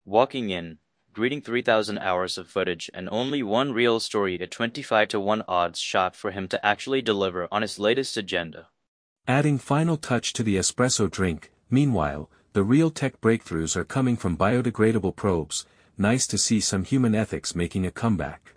walking in, reading 3,000 hours of footage and only one real story at 25-1 odds shot for him to actually deliver on his latest agenda. Adding final touch to the espresso drink, meanwhile, the real tech breakthroughs are coming from biodegradable probes. Nice to see some human ethics making a comeback.